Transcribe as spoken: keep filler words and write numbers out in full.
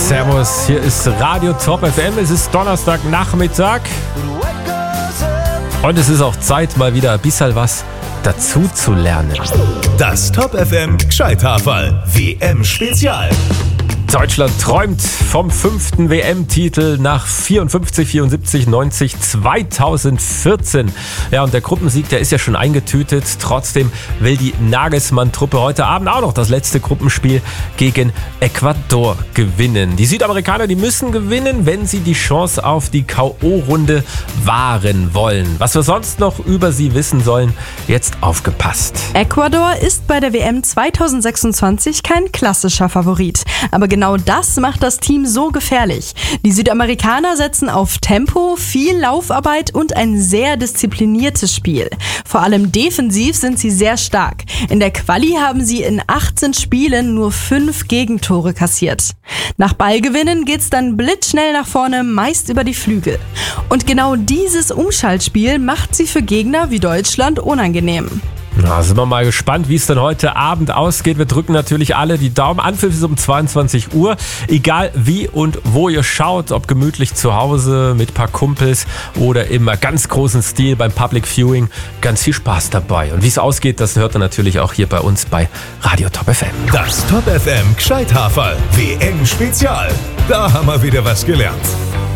Servus, hier ist Radio Top F M. Es ist Donnerstagnachmittag und es ist auch Zeit, mal wieder ein bisschen was dazu zu lernen. Das Top F M Gescheithaferl W M-Spezial. Deutschland träumt vom fünften W M-Titel nach vierundfünfzig, vierundsiebzig, neunzig, zweitausendvierzehn. Ja, und der Gruppensieg, der ist ja schon eingetütet. Trotzdem will die Nagelsmann-Truppe heute Abend auch noch das letzte Gruppenspiel gegen Ecuador gewinnen. Die Südamerikaner, die müssen gewinnen, wenn sie die Chance auf die K O-Runde wahren wollen. Was wir sonst noch über sie wissen sollen, jetzt aufgepasst. Ecuador ist bei der W M zweitausendsechsundzwanzig kein klassischer Favorit. Aber genau das macht das Team so gefährlich. Die Südamerikaner setzen auf Tempo, viel Laufarbeit und ein sehr diszipliniertes Spiel. Vor allem defensiv sind sie sehr stark. In der Quali haben sie in achtzehn Spielen nur fünf Gegentore kassiert. Nach Ballgewinnen geht's dann blitzschnell nach vorne, meist über die Flügel. Und genau dieses Umschaltspiel macht sie für Gegner wie Deutschland unangenehm. Na, sind wir mal gespannt, wie es denn heute Abend ausgeht. Wir drücken natürlich alle die Daumen. Anpfiff ist um zweiundzwanzig Uhr. Egal wie und wo ihr schaut, ob gemütlich zu Hause mit ein paar Kumpels oder im ganz großen Stil beim Public Viewing, ganz viel Spaß dabei. Und wie es ausgeht, das hört ihr natürlich auch hier bei uns bei Radio Top F M. Das Top F M Gescheithaferl W M-Spezial. Da haben wir wieder was gelernt.